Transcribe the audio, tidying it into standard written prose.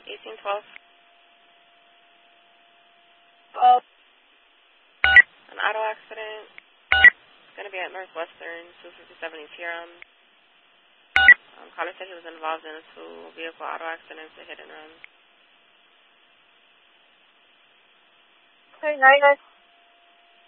1812. Oh. An auto accident. It's going to be at Northwestern, 257 East Huron. Caller said he was involved in a two-vehicle auto accident, a hit and run. Okay, 99.